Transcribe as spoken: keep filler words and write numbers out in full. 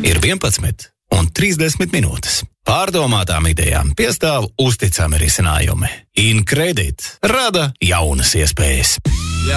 Ir vienpadsmit un trīsdesmit minūtes. Pārdomātām idejām piestāv uzticami risinājumi. InCredit rada jaunas iespējas.